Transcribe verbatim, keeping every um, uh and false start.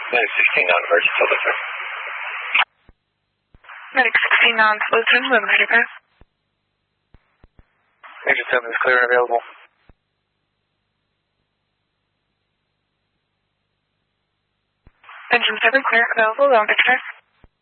Medic sixteen non-emergency, Lutheran. Medic sixteen non-Lutheran, Lutheran, repair. Engine seven is clear and available. Engine seven clear, available, long picture.